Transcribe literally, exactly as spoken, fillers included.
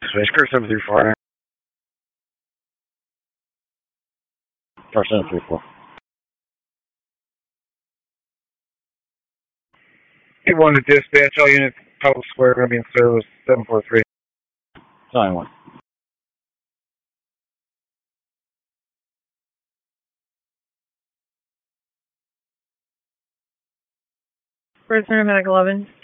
Space Crew seven three four. Star seven three four. eight one to dispatch, all units, Public Square, going to be in service, seven four three. nine one. First paramedic eleven.